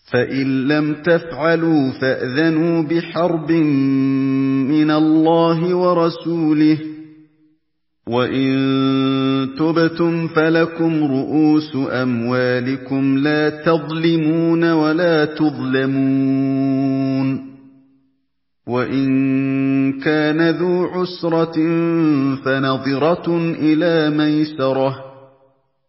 فَإِن لَّمْ تَفْعَلُوا فَأْذَنُوا بِحَرْبٍ مِّنَ اللَّهِ وَرَسُولِهِ ۖ وَإِن تُبْتُمْ فَلَكُمْ رُءُوسُ أَمْوَالِكُمْ لَا تَظْلِمُونَ وَلَا تُظْلَمُونَ وَإِن كَانَ ذُو عُسْرَةٍ فَنَظِرَةٌ إِلَىٰ مَيْسَرَةٍ ۚ